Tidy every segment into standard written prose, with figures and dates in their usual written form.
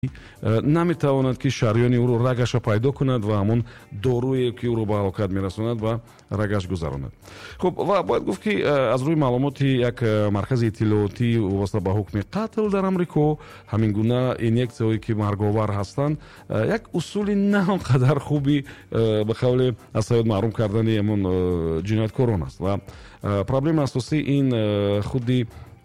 наметавонад ки шарёни ӯро рагашро пайдо кунад ва ҳамон доруе ки ӯро ба ҳалокат мерасонад ба рагаш гузаронад. Хуб, ва бояд гуфт ки аз рӯи маълумоти як маркази иттилоотӣ вобаста ба ҳукми қатл дар амрико, ҳамин гуна инъексияҳое ки марговар ҳастанд як усули на он қадар хуби ба қавли аз ҳаёт маҳрум кардани ҳамон ҷинояткорон аст. Ва проблемаи асосӣ ин худи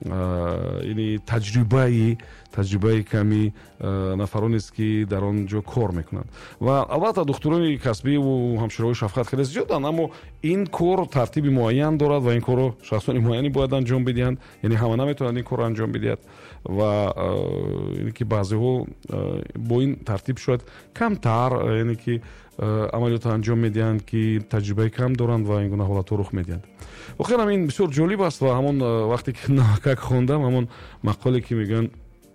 таҷрибаи ками нафаронест ки дар он ҷо кор мекунанд. Ва албатта духтурони касбиву ҳамшироҳои шафқат хеле зиёданд, аммо ин кор тартиби муайян дорад ва ин корро шахсони муайяне бояд анҷом бидиҳанд, яъне ҳама наметавонанд ин корро анҷом бидиҳад ва ине ки баъзеҳо бо ин тартиб шояд камтар яъне ки амалиётро анҷом медиҳанд ки таҷрибаи кам доранд ва ин гуна ҳолатҳо рух медиҳанд. واقعا همین بسیار جالب است و همون وقتی که ناکک خوندم همون مقاله که میگن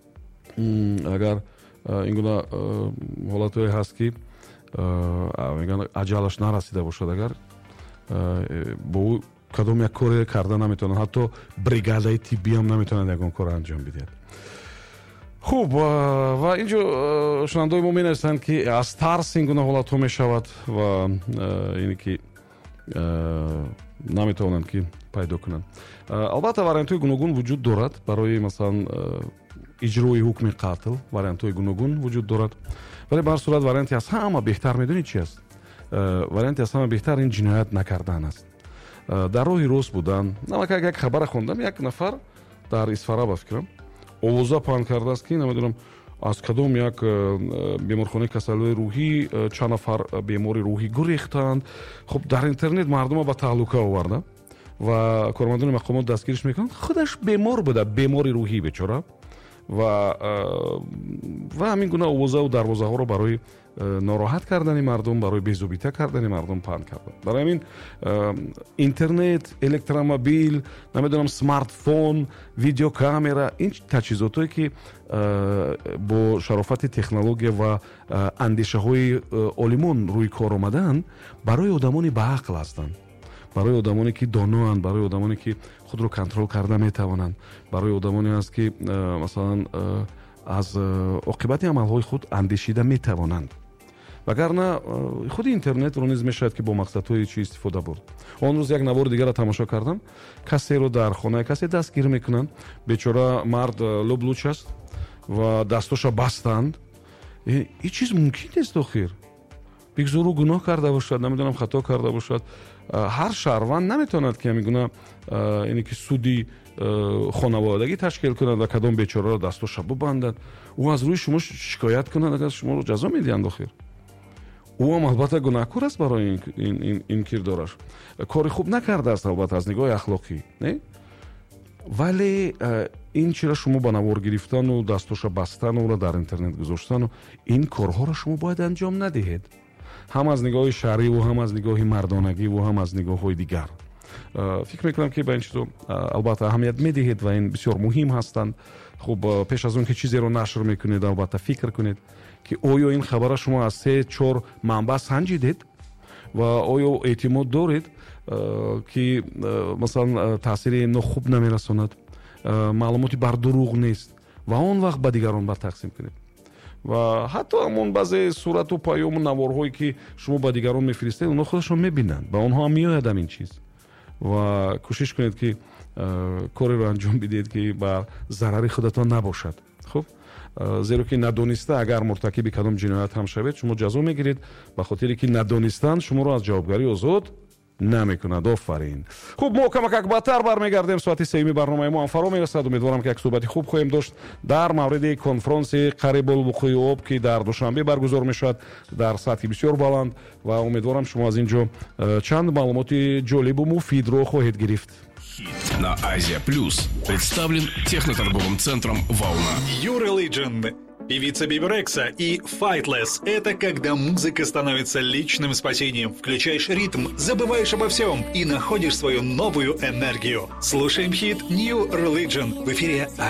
اگر این گونه حالتایی هست که میگن اجالش نرسیده باشد، اگر با کدام یک کاری کرده نمیتونن، حتی بریگادای طبی هم نمیتونن یگان کار انجام بدهد. خوب و اینجا شنوندگان ما می‌نویسند که از ترس این گونه حالت‌ها میشود و اینی که наметавонанд ки пайдо кунанд. Албатта вариантҳои гуногун вуҷуд дорад барои масалан иҷрои ҳукми қатл, вариантҳои гуногун вуҷуд дорад. Вале ба ҳар сурат варианти аз ҳама беҳтар медонед чи аст? Варианти аз ҳама беҳтар ин ҷиноят накардан аст. Дар роҳи рост будан. Намак як хабара хондам, як нафар дар Исфара ба фикрам овоза паҳн кардааст ки намедонам аз кадом як беморхонаи касалии рӯҳӣ чанд нафар бемори рӯҳӣ гурехтанд. Хуб дар интернет мардума ба таҳлука оварда ва кормандони мақомот дастгириш мекунанд. Худаш бемор буда, бемори рӯҳӣ бечора ва ҳамин гуна овозаву дарвозаҳоро барои ناراحت کردن مردم، برای بی‌ضابطه کردن مردم پهن کردن. برای همین اینترنت، الکترومبیل، نمیدونم سمارت فون، ویدیو کامera، این تجهیزاتایی که با شرافت تکنولوژی و اندیشه های عالمان روی کار آمدن برای آدمانی با عقل هستند، برای آدمانی که دانااند، برای آدمانی که خود رو کنترل کرده میتوانند، برای آدمانی است که مثلا از عاقبت عملهای خود اندیشیده میتوانند. وگرنه خود اینترنت رو نیز میشد که با مقصدهای چی استفاده برد. اون روز یک نوار دیگر را تماشا کردم، کسی رو در خانه کسی دستگیر میکنند، بیچاره مرد لبلوچ است و دستاشو بستند. این چیز ممکن نیست آخر. بگذارو گناه کرده باشد، نمیدونم خطا کرده باشد، هر شهروند نمیتواند که میگونه اینی که سودی خانوادگی تشکیل کند و کدام بیچاره را دستاش ببندد، او از روی شما شکایت کند اگر شما رو جزا میدهند. آخر او هم البته گناهکار است برای این کردارش، کاری خوب نکرده است البته از نگاه اخلاقی، نه؟ ولی این چیزا شما با نوار گرفتن و دستاش بستن و در اینترنت گذاشتن و این کارها را شما باید انجام ندهید، هم از نگاه شرعی و هم از نگاه مردانگی و هم از نگاه‌های دیگر. فکر میکنم که به این چیزا البته اهمیت میدهید و این بسیار مهم هستند. خب پیش از اون که چیزی رو نشر میکنید البته فکر کنید که آیا این خبر شما از 3-4 منبع سنجیدید و آیا اعتماد دارید که مثلا تاثیر ناخوب نمیرساند، معلوماتی بر دروغ نیست و اون وقت به دیگران بر تقسیم کنید. و حتی همون بعضی صورت و پیام و نوارهایی که شما به دیگران میفرستید اونها خودشون میبینند، به اونها هم میاد این چیز و کوشش کنید که کاری رو انجام بدید که بر ضرر خودتان نباشد. خب زیرا که ندانسته اگر مرتکب کدام جنایت هم شوید شما جزا میگیرید، به خاطری که ندانستن شما رو از جوابگاری آزاد نمیکند. آفرین. خب ما کمک بدتر برمیگردیم. ساعت 3 برنامه ما هم فرا میرسد. امیدوارم که یک صحبت خوب خواهیم داشت در مورد کنفرانس قریب الوقوع آب که در دوشنبه برگزار میشود در سطح بسیار بلند و امیدوارم شما از اینجا چند معلومات جالب و مفید رو خواهید گرفت. Хит на Азия Плюс представлен техноторговым центром «Волна». You Religion, певица Биби Рекса и Fightless – это когда музыка становится личным спасением. Включаешь ритм, забываешь обо всем и находишь свою новую энергию. Слушаем хит New Religion в эфире